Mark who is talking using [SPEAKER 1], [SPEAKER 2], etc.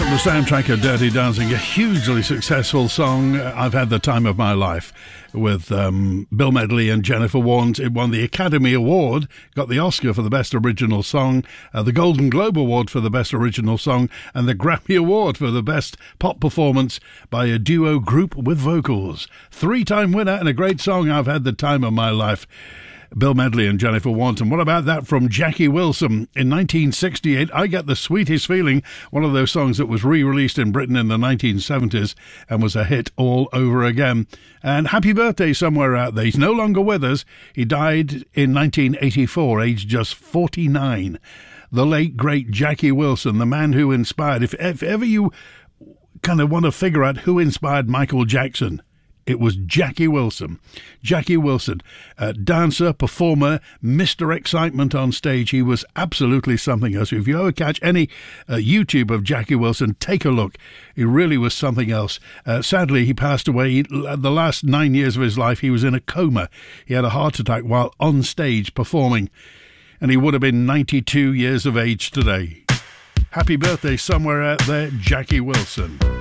[SPEAKER 1] The soundtrack of Dirty Dancing, a hugely successful song. I've had the time of my life with Bill Medley and Jennifer Warnes. It won the Academy Award, got the Oscar for the Best Original Song, the Golden Globe Award for the Best Original Song, and the Grammy Award for the Best Pop Performance by a Duo Group with Vocals. 3-time winner and a great song. I've had the time of my life. Bill Medley and Jennifer Warnes. And what about that from Jackie Wilson? In 1968, I Get the Sweetest Feeling, one of those songs that was re-released in Britain in the 1970s and was a hit all over again. And happy birthday somewhere out there. He's no longer with us. He died in 1984, aged just 49. The late, great Jackie Wilson, the man who inspired, if ever you kind of want to figure out who inspired Michael Jackson, it was Jackie Wilson. Jackie Wilson, dancer, performer, Mr. Excitement on stage. He was absolutely something else. If you ever catch any YouTube of Jackie Wilson, take a look. He really was something else. Sadly, he passed away. The last 9 years of his life, he was in a coma. He had a heart attack while on stage performing. And he would have been 92 years of age today. Happy birthday somewhere out there, Jackie Wilson.